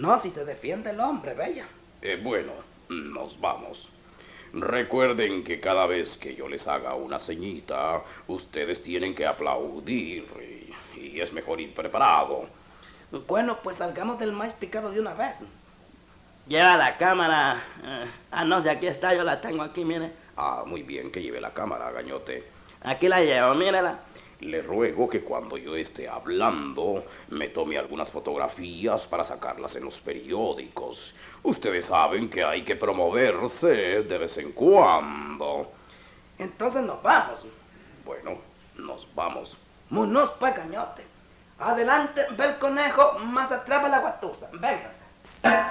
No, si se defiende el hombre, bella. Bueno, nos vamos. Recuerden que cada vez que yo les haga una ceñita, ustedes tienen que aplaudir y es mejor ir preparado. Bueno, pues salgamos del maíz picado de una vez. Lleva la cámara. No, si aquí está, yo la tengo aquí, mire. Ah, muy bien, que lleve la cámara, Gañote. Aquí la llevo, mírela. Le ruego que cuando yo esté hablando me tome algunas fotografías para sacarlas en los periódicos. Ustedes saben que hay que promoverse de vez en cuando. Entonces nos vamos. Bueno, nos vamos. Munos, pues, Gañote. Adelante, ve el conejo, más atrás va la guatusa. Véngase.